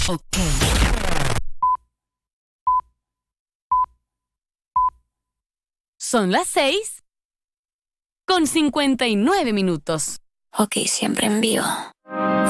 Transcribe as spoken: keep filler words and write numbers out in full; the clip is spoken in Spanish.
Ok. Son las seis con cincuenta y nueve minutos. Ok, siempre en vivo.